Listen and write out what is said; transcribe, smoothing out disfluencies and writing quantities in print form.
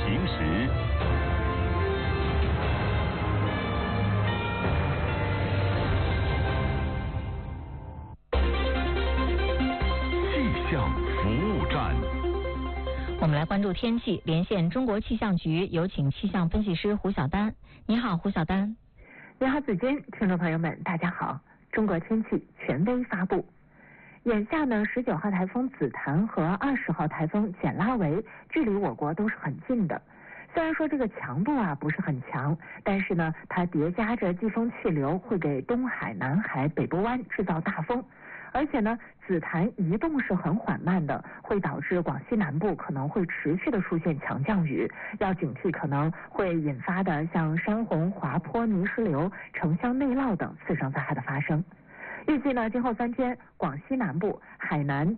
行时。气象服务站。 我们来关注天气，连线中国气象局，有请气象分析师胡晓丹。你好，胡晓丹。 你好，子君，听众朋友们，大家好。中国天气权威发布。眼下呢，19号台风紫檀和20号台风简拉维距离我国都是很近的。虽然说这个强度不是很强，但是呢，它叠加着季风气流，会给东海、南海、北部湾制造大风。而且呢，紫檀移动是很缓慢的，会导致广西南部可能会持续的出现强降雨，要警惕可能会引发的像山洪、滑坡、泥石流、城乡内涝等次生灾害的发生。预计呢，今后3天，广西南部、海南、